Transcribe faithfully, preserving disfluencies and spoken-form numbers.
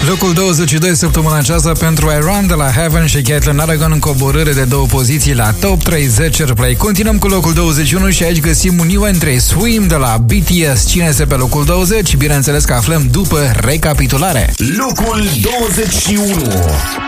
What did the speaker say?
Locul douăzeci și doi săptămâna aceasta pentru I Run de la Heaven și Caitlin Aragon în coborâre de două poziții la Top treizeci Airplay. Continuăm cu locul douăzeci și unu și aici găsim un new entry, Swim de la B T S. Cine este pe locul douăzeci? Bineînțeles că aflăm după recapitulare. Locul douăzeci și unu.